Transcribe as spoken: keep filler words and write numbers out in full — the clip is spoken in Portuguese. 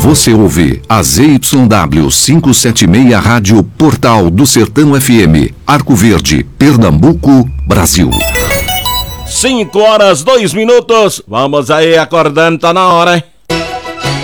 Você ouve a Z Y W quinhentos e setenta e seis Rádio Portal do Sertão F M, Arco Verde, Pernambuco, Brasil. cinco horas, dois minutos. Vamos aí acordando, tá na hora, hein?